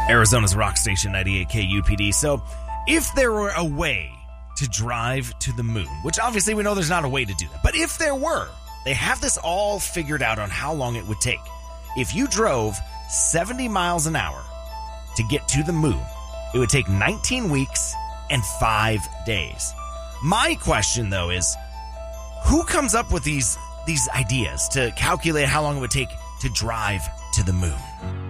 Arizona's rock station 98 KUPD. So if there were a way to drive to the moon, which obviously we know there's not a way to do that, but if there were, they have this all figured out on how long it would take. If you drove 70 miles an hour to get to the moon, it would take 19 weeks and 5 days. My question, though, is who comes up with these ideas to calculate how long it would take to drive to the moon?